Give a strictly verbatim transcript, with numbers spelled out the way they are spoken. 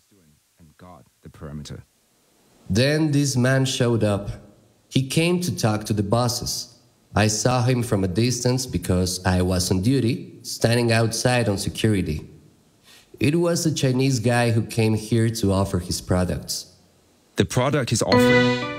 doing and got the perimeter. Then this man showed up. He came to talk to the bosses. I saw him from a distance because I was on duty, standing outside on security. It was a Chinese guy who came here to offer his products. The product he's offering